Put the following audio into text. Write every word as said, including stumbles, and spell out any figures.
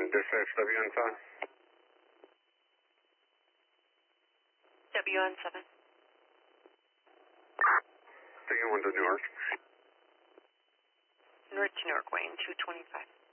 dispatch W N seven. W N seven. Taking one to Newark. North to Newark, Wayne, two twenty-five.